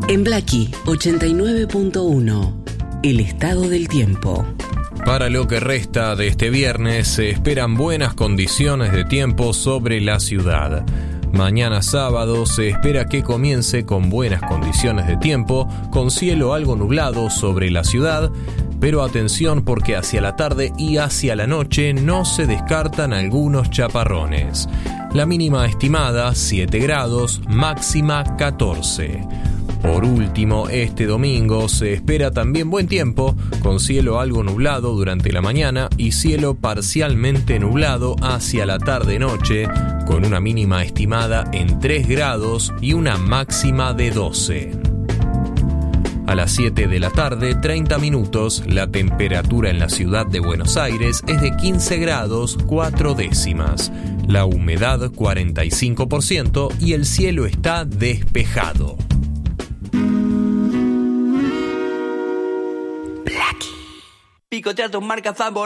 En Blackie 89.1, el estado del tiempo. Para lo que resta de este viernes se esperan buenas condiciones de tiempo sobre la ciudad. Mañana sábado se espera que comience con buenas condiciones de tiempo, con cielo algo nublado sobre la ciudad, pero atención porque hacia la tarde y hacia la noche no se descartan algunos chaparrones. La mínima estimada 7 grados, máxima 14. Por último, este domingo se espera también buen tiempo, con cielo algo nublado durante la mañana y cielo parcialmente nublado hacia la tarde-noche, con una mínima estimada en 3 grados y una máxima de 12. A las 7 de la tarde, 30 minutos, la temperatura en la ciudad de Buenos Aires es de 15 grados 4 décimas. La humedad 45% y el cielo está despejado. Picotea tus marcas favoritas.